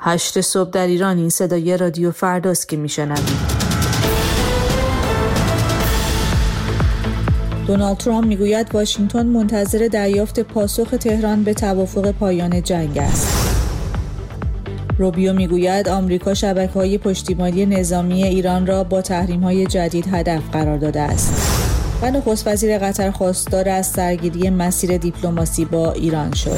8 صبح در ایران. این صدای رادیو فرداست که میشنوید. دونالد ترامپ میگوید واشنگتن منتظر دریافت پاسخ تهران به توافق پایان جنگ است. روبیو میگوید آمریکا شبکه‌های پشتیبانی نظامی ایران را با تحریم‌های جدید هدف قرار داده است. و نخست وزیر قطر خواستار از سرگیری مسیر دیپلماسی با ایران شد.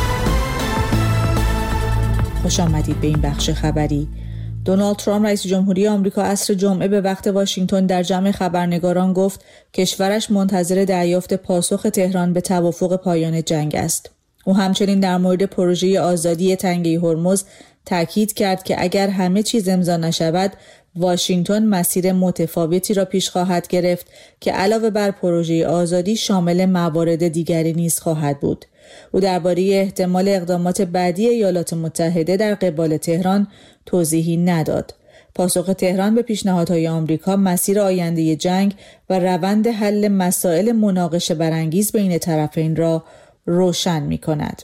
خوش آمدید به این بخش خبری. دونالد ترامپ رئیس جمهوری آمریکا عصر جمعه به وقت واشنگتن در جمع خبرنگاران گفت کشورش منتظر دریافت پاسخ تهران به توافق پایان جنگ است. او همچنین در مورد پروژه آزادی تنگه هرمز تاکید کرد که اگر همه چیز امضا نشود، واشنگتن مسیر متفاوتی را پیش خواهد گرفت که علاوه بر پروژه آزادی شامل موارد دیگری نیز خواهد بود. او درباره احتمال اقدامات بعدی ایالات متحده در قبال تهران توضیحی نداد. پاسخ تهران به پیشنهادهای آمریکا مسیر آینده جنگ و روند حل مسائل مناقشه برانگیز بین طرفین را روشن می‌کند.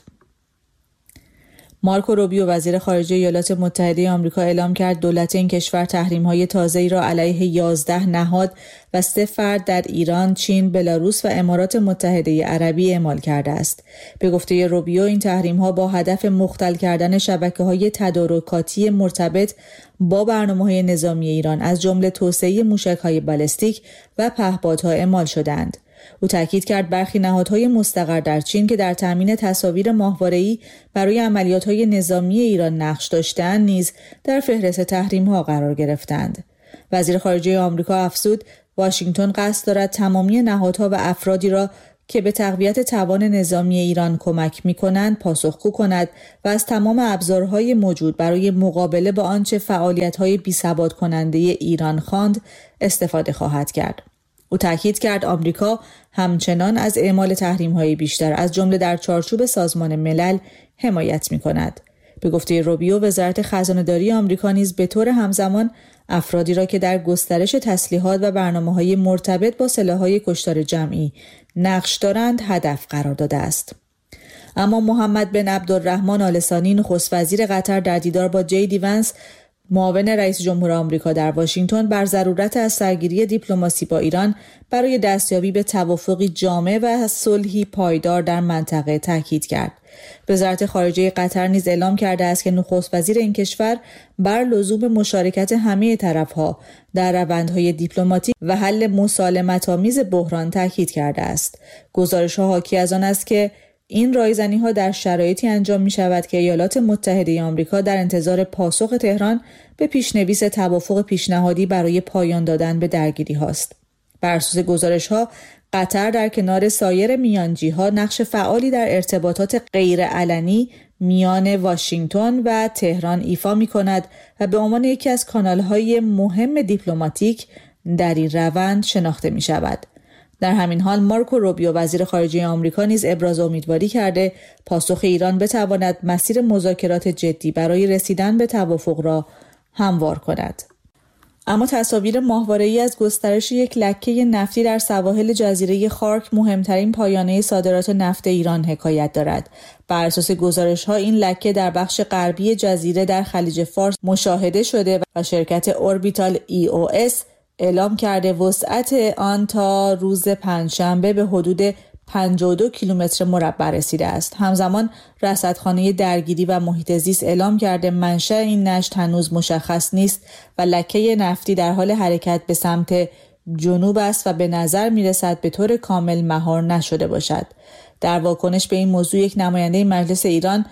مارکو روبیو وزیر خارجه ایالات متحده آمریکا اعلام کرد دولت این کشور تحریم‌های تازه‌ای را علیه 11 نهاد و 3 فرد در ایران، چین، بلاروس و امارات متحده عربی اعمال کرده است. به گفته روبیو این تحریم‌ها با هدف مختل کردن شبکه‌های تدارکاتی مرتبط با برنامه‌های نظامی ایران از جمله توسعه موشک‌های بالستیک و پهپادها اعمال شدند. او تاکید کرد برخی نهادهای مستقر در چین که در تامین تصاویر ماهواره‌ای برای عملیات‌های نظامی ایران نقش داشتند نیز در فهرست تحریم‌ها قرار گرفتند. وزیر خارجه آمریکا افزود واشنگتن قصد دارد تمامی نهادها و افرادی را که به تقویت توان نظامی ایران کمک می‌کنند پاسخگو کند و از تمام ابزارهای موجود برای مقابله با آنچه فعالیت‌های بی‌ثبات کننده ایران خواند استفاده خواهد کرد. او تاکید کرد آمریکا همچنان از اعمال تحریم‌های بیشتر از جمله در چارچوب سازمان ملل حمایت می‌کند. به گفته روبیو وزارت خزانه‌داری آمریکا نیز به طور همزمان افرادی را که در گسترش تسلیحات و برنامه‌های مرتبط با سلاح‌های کشتار جمعی نقش دارند هدف قرار داده است. اما محمد بن عبدالرحمن آل ثانی نخست وزیر قطر در دیدار با جی ونس معاون رئیس جمهور آمریکا در واشنگتن بر ضرورت از سرگیری دیپلماسی با ایران برای دستیابی به توافقی جامع و صلحی پایدار در منطقه تاکید کرد. وزارت خارجه قطر نیز اعلام کرده است که نخست وزیر این کشور بر لزوم مشارکت همه طرف‌ها در روندهای دیپلماتیک و حل مسالمت‌آمیز بحران تاکید کرده است. گزارش‌ها حاکی از آن است که این رایزنی‌ها در شرایطی انجام می‌شود که ایالات متحده آمریکا در انتظار پاسخ تهران به پیشنویس توافق پیشنهادی برای پایان دادن به درگیری هاست. بر اساس گزارش‌ها قطر در کنار سایر میانجی‌ها نقش فعالی در ارتباطات غیرعلنی میان واشنگتن و تهران ایفا می‌کند و به عنوان یکی از کانال‌های مهم دیپلماتیک در این روند شناخته می‌شود. در همین حال مارکو روبیو وزیر خارجه آمریکا نیز ابراز امیدواری کرده پاسخ ایران بتواند مسیر مذاکرات جدی برای رسیدن به توافق را هموار کند. اما تصاویر ماهواره‌ای از گسترش یک لکه نفتی در سواحل جزیره خارک مهمترین پایانه صادرات نفت ایران حکایت دارد. بر اساس گزارش‌ها این لکه در بخش غربی جزیره در خلیج فارس مشاهده شده و شرکت اوربیتال EOS اعلام کرده وسعت آن تا روز پنجشنبه به حدود 52 کیلومتر مربع رسیده است. همزمان رصدخانه درگیری و محیط زیست اعلام کرده منشأ این نشت هنوز مشخص نیست و لکه نفتی در حال حرکت به سمت جنوب است و به نظر می‌رسد به طور کامل مهار نشده باشد. در واکنش به این موضوع یک نماینده مجلس ایران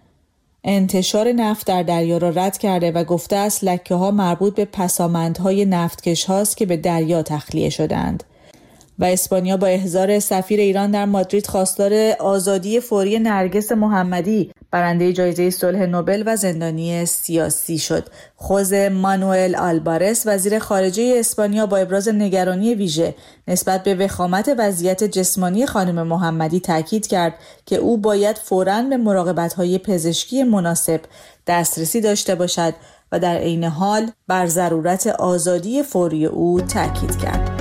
انتشار نفت در دریا را رد کرده و گفته است لکه‌ها مربوط به پسامندهای نفتکش هاست که به دریا تخلیه شدند. و اسپانیا با احضار سفیر ایران در مادرید خواستار آزادی فوری نرگس محمدی برنده جایزه صلح نوبل و زندانی سیاسی شد. خوزه مانوئل آلبارس وزیر خارجه اسپانیا با ابراز نگرانی ویژه نسبت به وخامت وضعیت جسمانی خانم محمدی تاکید کرد که او باید فوراً به مراقبت‌های پزشکی مناسب دسترسی داشته باشد و در عین حال بر ضرورت آزادی فوری او تاکید کرد.